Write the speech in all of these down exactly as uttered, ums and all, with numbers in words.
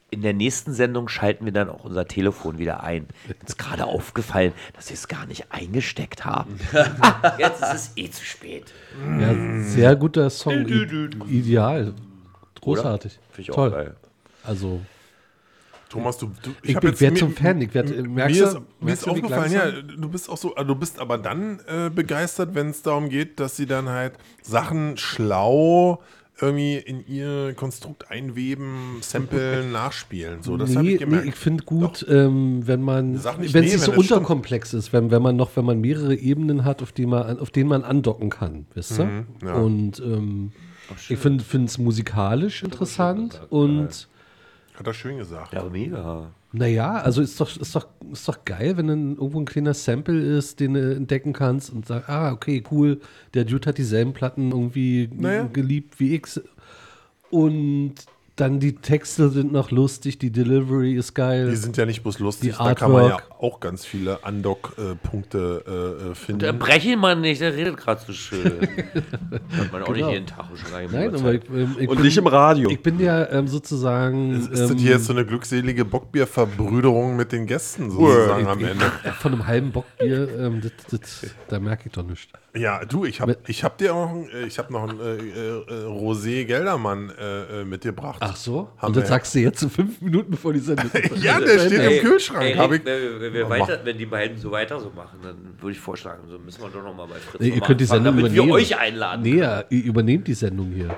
in der nächsten Sendung schalten wir dann auch unser Telefon wieder ein. Mir ist gerade aufgefallen, dass wir es gar nicht eingesteckt haben. ah, jetzt ist es eh zu spät. Ja, sehr guter Song. I- ideal. Großartig. Finde ich auch Toll. geil. Also, Thomas, du, du ich, hab ich jetzt werde mir- zum Fan. Ich werd, Mir merkst ist, du, mir merkst ist du, wie aufgefallen, ja, langsam- du bist auch so, also du bist aber dann äh, begeistert, wenn es darum geht, dass sie dann halt Sachen schlau irgendwie in ihr Konstrukt einweben, samplen, nachspielen. So, das habe nee, ich gemerkt. nee, ich finde gut, ähm, wenn man, Sag nicht wenn nee, es nicht so wenn das unterkomplex ist, wenn, wenn man noch, wenn man mehrere Ebenen hat, auf, die man, auf denen man andocken kann, wisst ihr? Mhm, ja. Und ähm, ich finde es musikalisch interessant und Hat er schön gesagt. Ja, mega. naja, also ist doch, ist doch, ist doch geil, wenn dann irgendwo ein kleiner Sample ist, den du entdecken kannst und sagst, ah, okay, cool, der Dude hat dieselben Platten irgendwie Naja. geliebt wie ich. Und dann die Texte sind noch lustig, die Delivery ist geil. Die sind ja nicht bloß lustig, Die da kann man ja Artwork. auch ganz viele Undock-Punkte äh, äh, finden. Der brech ihn mal nicht, der redet gerade so schön. Hat man auch nicht jeden Tag schon gar nicht Nein, mehr aber Zeit. ich, ähm, ich Und bin, nicht im Radio. Ich bin ja ähm, sozusagen Ist, ist ähm, das hier jetzt so eine glückselige Bockbierverbrüderung mit den Gästen sozusagen am Ende? von einem halben Bockbier, ähm, das, das, da merke ich doch nichts. Ja, du, ich habe Mit- ich hab dir auch ein, äh, ich hab noch einen äh, äh, Rosé Geldermann äh, äh, mitgebracht. Ach so? Haben Und das wir- sagst du jetzt so fünf Minuten bevor die Sendung Ja, der steht Ey, im Kühlschrank. ey, hab ich, wenn, wir, wir Oh, weiter, wenn die beiden so weiter so machen, dann würde ich vorschlagen, so müssen wir doch noch mal bei Fritz Nee, ihr noch mal könnt die anfangen, Sendung damit übernehmen. wir euch einladen. Nee, ja, ihr übernehmt die Sendung hier.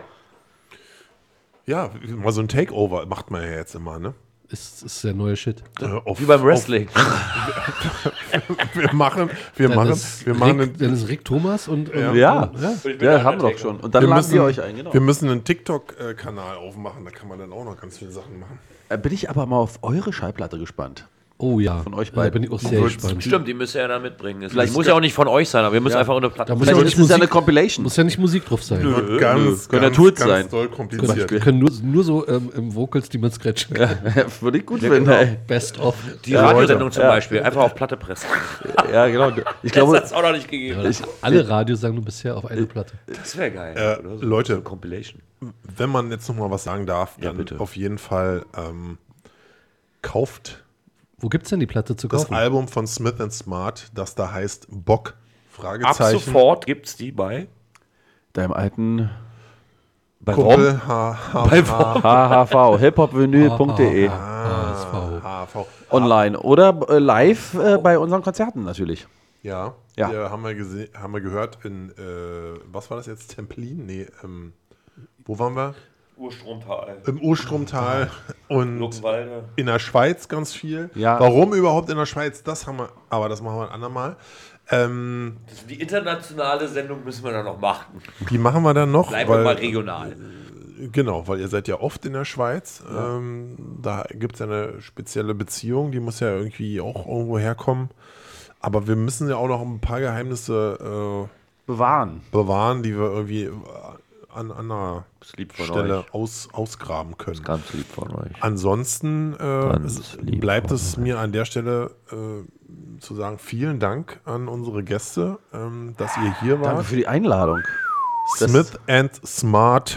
ja, mal so ein Takeover macht man ja jetzt immer, ne? Ist, ist der neue Shit. Äh, auf, Wie beim Wrestling. Auf, wir machen, wir Dann machen, ist, wir machen, Rick, dann ist Rick Thomas und, und Ja. Ja, ja. ja, haben wir doch schon. Und dann wir laden müssen, wir euch ein, genau. wir müssen einen TikTok-Kanal aufmachen, da kann man dann auch noch ganz viele Sachen machen. Äh, Bin ich aber mal auf eure Schallplatte gespannt. Oh ja. Von euch Da beiden. bin ich auch sehr würdest- gespannt. Stimmt, die müsst ihr ja dann mitbringen. Es Vielleicht muss ja auch nicht von euch sein, aber wir müssen Ja. einfach eine Platte. Da muss Vielleicht ja auch ist nicht es ja eine Musik, Compilation. muss ja nicht Musik drauf sein. Wird ganz, Können ja ganz, Tools ganz sein. doll Wir kompliziert. können nur, nur so ähm, im Vocals, die man scratchen kann. Würde ich gut finden, ey. Best of. Die Radiosendung zum Beispiel, einfach auf Platte pressen. Ja, genau. Ich Das glaube, hat es auch noch nicht gegeben. Ja, alle Radios sagen nur bisher auf eine Platte. Das wäre geil. Äh, oder? So, Leute. so eine Compilation. Wenn man jetzt noch mal was sagen darf, Ja, dann bitte. auf jeden Fall ähm, kauft Wo gibt's denn die Platte zu das kaufen? Album von Smith and Smart, das da heißt Bock, Ab Fragezeichen. sofort gibt es die bei, deinem alten bei Kumpel H H H H H V, hiphopvinyl punkt de H S V. H V. online oder äh, live äh, bei unseren Konzerten natürlich. Ja, Ja. Der haben wir, gese- haben wir gehört in, äh, was war das jetzt, Templin? Nee, ähm, wo waren wir? Urstromtal. Im Urstromtal und Luckenwalde. in der Schweiz ganz viel. Ja. Warum überhaupt in der Schweiz? Das haben wir, aber das machen wir ein andermal. Ähm, Die internationale Sendung müssen wir dann noch machen. die machen wir dann noch. Bleiben wir weil, mal regional. Genau, weil ihr seid ja oft in der Schweiz. Ähm, da gibt es ja eine spezielle Beziehung, die muss ja irgendwie auch irgendwo herkommen. Aber wir müssen ja auch noch ein paar Geheimnisse Bewahren. äh, bewahren, die wir irgendwie äh, an anderer Das lieb von Stelle euch. aus, ausgraben können. Ganz lieb von euch. Ansonsten äh, Ganz es lieb bleibt von es mir an der Stelle äh, zu sagen, vielen Dank an unsere Gäste, ähm, dass ihr hier Danke wart. für die Einladung. Smith and Smart.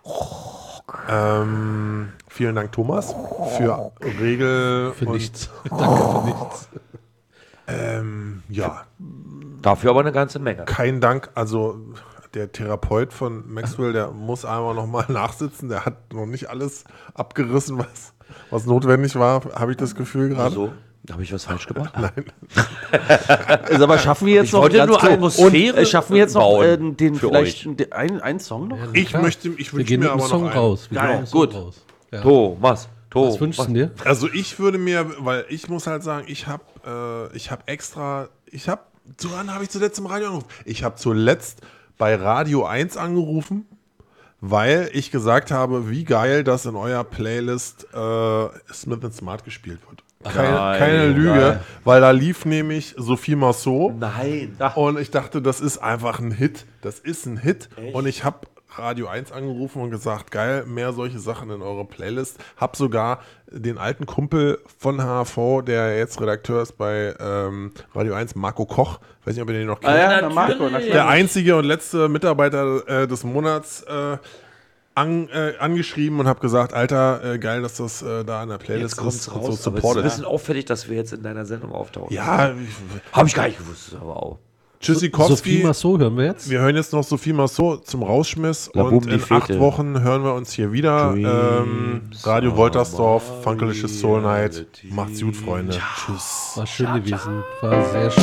Ähm, vielen Dank, Thomas, für Regel. Für und, nichts. Danke für nichts. Ähm, ja, Dafür aber eine ganze Menge. kein Dank. Also der Therapeut von Maxwell, der muss einmal nochmal nachsitzen. Der hat noch nicht alles abgerissen, was, was notwendig war, habe ich das Gefühl gerade. So, habe ich was falsch gemacht? Also, aber schaffen wir jetzt Ich noch wollte ganz nur kurz- Atmosphäre und, äh, schaffen wir jetzt noch bauen äh, den für vielleicht euch. den, einen, einen Song noch? Ja, Ich klar. möchte, ich Wir wünsche gehen mir mit dem aber Song noch einen. raus. Wir Geil, gehen mit dem Song gut. raus. Ja. Thomas, Thomas. Was wünschst du dir? Also ich würde mir, weil ich muss halt sagen, ich habe äh, ich habe extra, ich habe, zu wann habe ich zuletzt im Radio angerufen? Ich habe zuletzt bei Radio eins angerufen, weil ich gesagt habe, wie geil, dass in eurer Playlist äh, Smith and Smart gespielt wird. Keine, Geil, keine Lüge, geil. weil da lief nämlich Sophie Marceau. Nein. Und ich dachte, das ist einfach ein Hit. Das ist ein Hit. Und ich habe Radio eins angerufen und gesagt, geil, mehr solche Sachen in eurer Playlist. Hab sogar den alten Kumpel von H H V, der jetzt Redakteur ist bei ähm, Radio eins, Marco Koch. Weiß nicht, ob ihr den noch kennt. Ah, ja, der Marco, na klar. Der einzige und letzte Mitarbeiter äh, des Monats äh, an, äh, angeschrieben und habe gesagt, Alter, äh, geil, dass das äh, da in der Playlist Jetzt kommt's ist raus, und so aber es ist ein supported. bisschen auffällig, dass wir jetzt in deiner Sendung auftauchen. Ja, Habe ich gar nicht gewusst, aber auch. Sophie Tschüssikowski. Massot hören wir jetzt. Wir hören jetzt noch Sophie Massot zum Rausschmiss La und Boum, die in acht Fete. Wochen hören wir uns hier wieder. Ähm, Radio Woltersdorf, Funkelisches Soul Night. Macht's gut, Freunde. Tschüss. War schön gewesen. War sehr schön.